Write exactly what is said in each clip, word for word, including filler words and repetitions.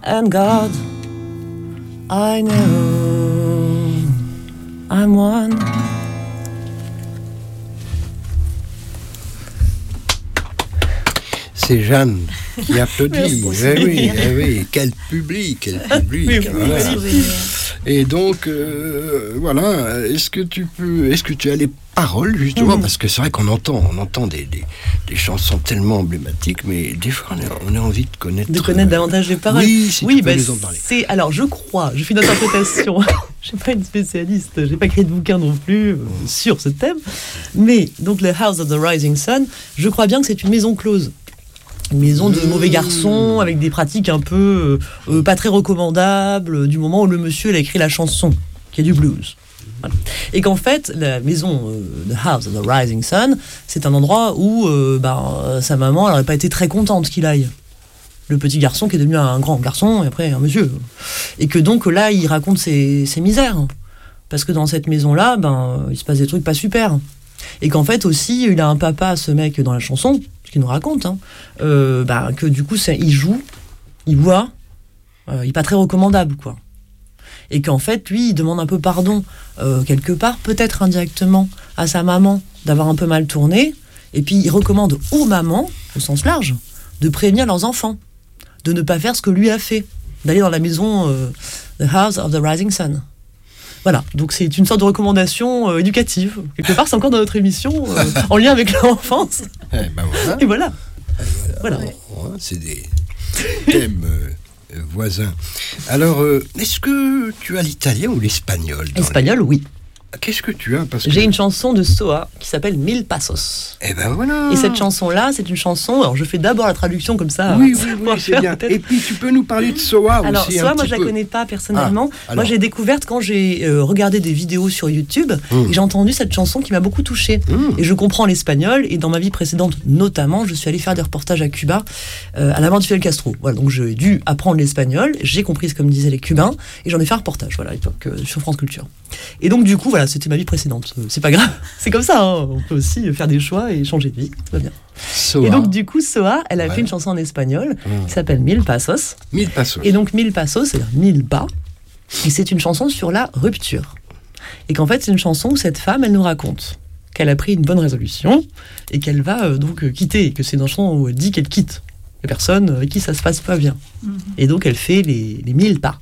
and God, I know I'm one. C'est Jeanne qui applaudit. Eh oui, eh oui, quel public, quel public. Oui, Voilà. oui, oui. Et donc, euh, voilà, est-ce que tu peux, est-ce que tu as les paroles justement, mmh. parce que c'est vrai qu'on entend, on entend des, des, des chansons tellement emblématiques, mais des fois on a, on a envie de connaître, de connaître euh, davantage les paroles. Oui, si oui, tu peux bah, nous en parler. C'est, alors je crois, je fais une interprétation. Je suis pas une spécialiste, j'ai pas écrit de bouquin non plus euh, mmh. sur ce thème, mais donc le House of the Rising Sun, je crois bien que c'est une maison close. Une maison de mauvais garçons avec des pratiques un peu euh, euh, pas très recommandables euh, du moment où le monsieur il a écrit la chanson, qui est du blues. Voilà. Et qu'en fait, la maison euh, The House of the Rising Sun, c'est un endroit où euh, bah, sa maman elle n'aurait pas été très contente qu'il aille. Le petit garçon qui est devenu un grand garçon et après un monsieur. Et que donc là, il raconte ses, ses misères. Parce que dans cette maison-là, ben, il se passe des trucs pas super. Et qu'en fait aussi, il a un papa, ce mec, dans la chanson, ce qu'il nous raconte, hein, euh, bah, que du coup, c'est, il joue, il boit, euh, il n'est pas très recommandable, quoi. Et qu'en fait, lui, il demande un peu pardon, euh, quelque part, peut-être indirectement, à sa maman, d'avoir un peu mal tourné, et puis il recommande aux mamans, au sens large, de prévenir leurs enfants, de ne pas faire ce que lui a fait, d'aller dans la maison euh, The House of the Rising Sun. Voilà, donc c'est une sorte de recommandation euh, éducative. Quelque part, c'est encore dans notre émission, euh, en lien avec l'enfance. Eh ben voilà. Et voilà. voilà. voilà. Ouais, c'est des thèmes euh, voisins. Alors, euh, est-ce que tu as l'italien ou l'espagnol? Espagnol, les... oui. Qu'est-ce que tu as? Parce que... J'ai une chanson de Soa qui s'appelle Mil Pasos. Eh ben voilà. Et cette chanson-là, c'est une chanson. Alors je fais d'abord la traduction comme ça. Oui, oui, oui, c'est bien. Peut-être. Et puis tu peux nous parler de Soa aussi. Alors Soa, moi je peu. la connais pas personnellement. Ah, moi j'ai découvert quand j'ai euh, regardé des vidéos sur YouTube mmh. et j'ai entendu cette chanson qui m'a beaucoup touchée. Mmh. Et je comprends l'espagnol. Et dans ma vie précédente, notamment, je suis allée faire des reportages à Cuba, euh, à la mort de Fidel Castro. Voilà, donc j'ai dû apprendre l'espagnol. J'ai compris ce que me disaient les Cubains et j'en ai fait un reportage. Voilà, à l'époque euh, sur France Culture. Et donc du coup, voilà, c'était ma vie précédente. C'est pas grave, c'est comme ça, hein. On peut aussi faire des choix et changer de vie, tout va bien. Soa. Et donc du coup, Soa, elle a ouais. fait une chanson en espagnol mmh. qui s'appelle Mil Pasos. Mil Pasos. Et donc Mil Pasos, c'est-à-dire mille pas, et c'est une chanson sur la rupture. Et qu'en fait, c'est une chanson où cette femme, elle nous raconte qu'elle a pris une bonne résolution et qu'elle va euh, donc euh, quitter, et que c'est une chanson où elle dit qu'elle quitte les personnes avec qui ça se passe pas bien. Mmh. Et donc elle fait les, les mille pas.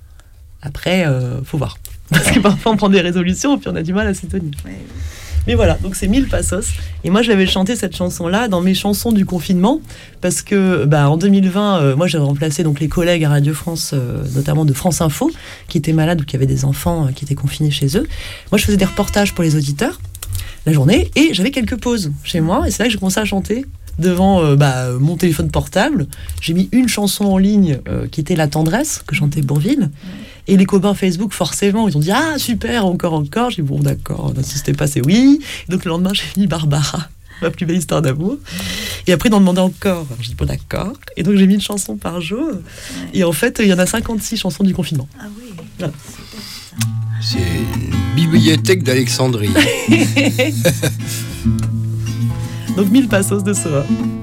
Après, euh, faut voir. Parce que parfois on prend des résolutions et puis on a du mal à s'y tenir. Ouais. Mais voilà, donc c'est Mil Pasos. Et moi j'avais chanté cette chanson-là dans mes chansons du confinement parce que bah, en deux mille vingt, euh, moi j'avais remplacé donc, les collègues à Radio France, euh, notamment de France Info, qui étaient malades ou qui avaient des enfants euh, qui étaient confinés chez eux. Moi je faisais des reportages pour les auditeurs la journée et j'avais quelques pauses chez moi et c'est là que j'ai commencé à chanter devant euh, bah, mon téléphone portable. J'ai mis une chanson en ligne euh, qui était La Tendresse, que chantait Bourvil. Et les copains Facebook, forcément, ils ont dit « Ah, super, encore, encore !» J'ai dit « Bon, d'accord, n'insistez pas, c'est oui !» Et donc, le lendemain, j'ai mis Barbara, ma plus belle histoire d'amour. Et après, ils m'en demandaient encore. Alors, j'ai dit « Bon, d'accord !» Et donc, j'ai mis une chanson par jour. Et en fait, il y en a cinquante-six chansons du confinement. Ah oui, voilà. C'est une bibliothèque d'Alexandrie. Donc, Mil Pasos de Soa.